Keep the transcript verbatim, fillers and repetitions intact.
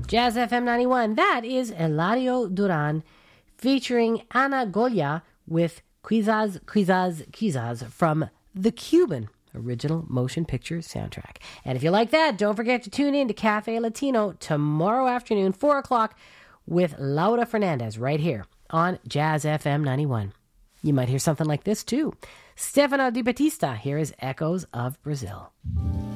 Jazz F M ninety-one. That is Eladio Duran featuring Ana Goya with Quizaz, Quizaz, Quizaz from the Cuban original motion picture soundtrack. And if you like that, don't forget to tune in to Cafe Latino tomorrow afternoon, four o'clock, with Laura Fernandez right here on Jazz F M ninety-one. You might hear something like this too. Stefano Di Battista, here is Echoes of Brazil.